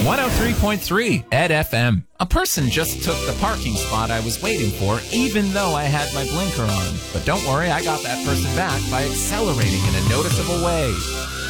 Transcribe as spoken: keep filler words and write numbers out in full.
one oh three point three Ed F M. A person just took the parking spot I was waiting for, even though I had my blinker on. But don't worry, I got that person back by accelerating in a noticeable way.